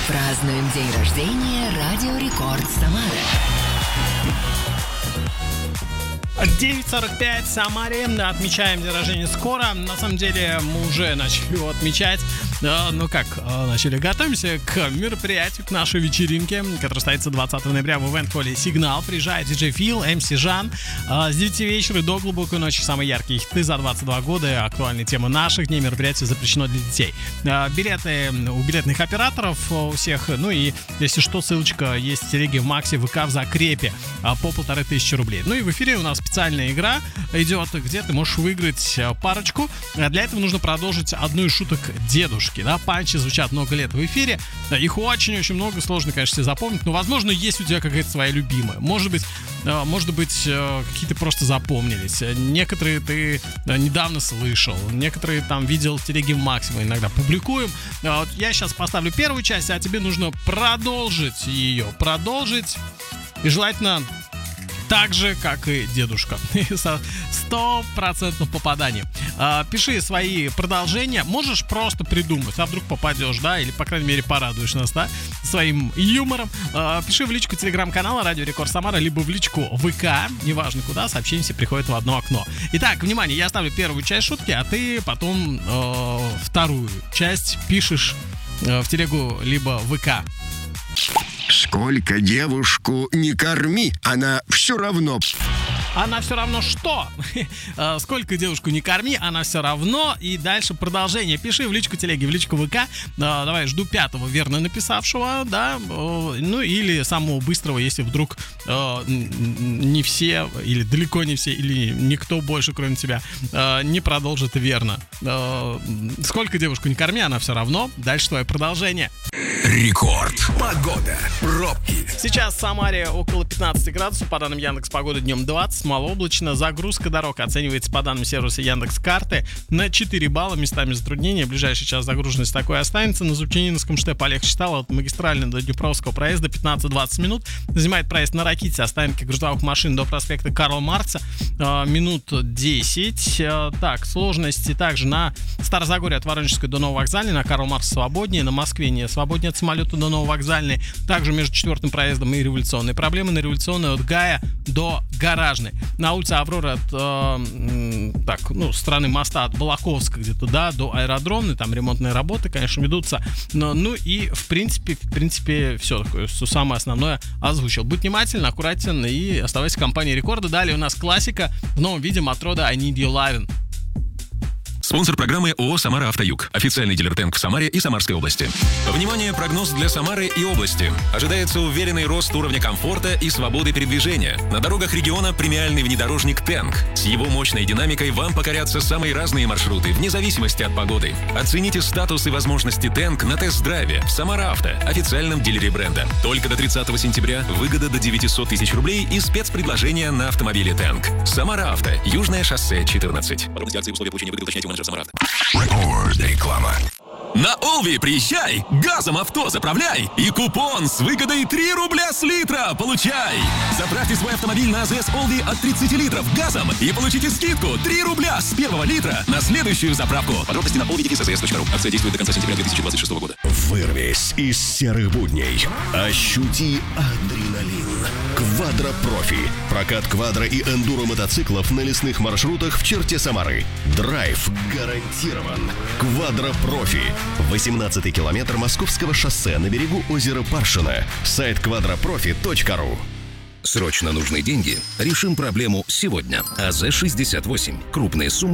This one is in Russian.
Празднуем день рождения Радио Рекорд Самары. 9:45 в Самаре. Отмечаем день рождения скоро. На самом деле мы уже начали его отмечать. Начали готовимся к мероприятию, к нашей вечеринке, которая состоится 20 ноября в ивент-холле «Сигнал». Приезжает диджей Фил, МС Жан. С 9 вечера до глубокой ночи самые яркие хиты за 22 года. Актуальные темы наших дней. Мероприятие запрещено для детей. Билеты у билетных операторов у всех. Ну и, если что, ссылочка есть в телеге в Максе ВК в закрепе по 1500 рублей. Ну и в эфире у нас специальная игра идет, где ты можешь выиграть парочку. Для этого нужно продолжить одну из шуток дедушки. Да, панчи звучат много лет в эфире. Их очень-очень много, сложно, конечно, себе запомнить. Но, возможно, есть у тебя какая-то своя любимая. Может быть, какие-то просто запомнились. Некоторые ты недавно слышал. Некоторые там видел в телеге Максима. Иногда публикуем. Вот я сейчас поставлю первую часть, а тебе нужно продолжить ее. И желательно так же, как и дедушка. Со 100% попаданием. Пиши свои продолжения. Можешь просто придумать, а вдруг попадешь, да, или, по крайней мере, порадуешь нас, да, своим юмором. Пиши в личку телеграм-канала Радио Рекорд Самара, либо в личку ВК, неважно куда, сообщение все приходит в одно окно. Итак, внимание, я ставлю первую часть шутки, а ты потом вторую часть пишешь в телегу, либо ВК. Сколько девушку не корми, она все равно... Она все равно что? Сколько девушку не корми, она все равно. И дальше продолжение. Пиши в личку телеги, в личку ВК. Давай, жду 5-го верно написавшего, да. Ну или самого быстрого, если вдруг не все, или далеко не все, или никто больше, кроме тебя, не продолжит верно. Сколько девушку не корми, она все равно. Дальше твое продолжение. Рекорд. Погода. Пробки. Сейчас в Самаре около 15 градусов. По данным Яндекс.Погоды днем 20. Малооблачно. Загрузка дорог оценивается по данным сервиса Яндекс.Карты на 4 балла. Местами затруднения. В ближайший час загруженность такой останется. На Зубчининовском шоссе полегче стало. От магистрального до Днепровского проезда 15-20 минут. Занимает проезд на Раките. Остановки грузовых машин до проспекта Карла Маркса. Минут 10. Так, сложности также на Старозагорье от Воронежской до Нововокзальной. На Карла Маркса свободнее. На Москве не свободнее от самолета до Нововокзальной. Также между 4-м проездом и Революционной. Проблемы на Революционной от Гая до Гаражной. На улице Авроры от стороны моста от Балаковска где-то, да, до Аэродромной. Там ремонтные работы, конечно, ведутся. Ну и в принципе все такое, все самое основное озвучил. Будь внимателен, аккуратен и оставайся в компании Рекорда. Далее у нас классика в новом виде Матрода I Need You Lovin'. Спонсор программы ООО «Самара Автоюг». Официальный дилер ТЭНК в Самаре и Самарской области. Внимание, прогноз для Самары и области. Ожидается уверенный рост уровня комфорта и свободы передвижения. На дорогах региона премиальный внедорожник ТЭНК. С его мощной динамикой вам покорятся самые разные маршруты, вне зависимости от погоды. Оцените статус и возможности ТЭНК на тест-драйве в Самара Авто, официальном дилере бренда. Только до 30 сентября выгода до 900 тысяч рублей и спецпредложения на автомобиле ТЭНК. Самара Авто, Южное шоссе 14. Подробности акции и условия получения выгоды уточняйте у менеджера Самара Авто. Реклама. На Олви приезжай, газом авто заправляй и купон с выгодой 3 рубля с литра получай. Заправьте свой автомобиль на АЗС Олви от 30 литров газом и получите скидку 3 рубля с первого литра на следующую заправку. Подробности на olvi.cs.ru. Акция действует до конца сентября 2026 года. Вырвись из серых будней. Ощути адреналин. Квадро-профи. Прокат квадро и эндуро мотоциклов на лесных маршрутах в черте Самары. Драйв гарантирован. Квадро-профи. 18-й километр Московского шоссе на берегу озера Паршино. Сайт quadroprofi.ru. Срочно нужны деньги? Решим проблему сегодня. АЗ-68. Крупные суммы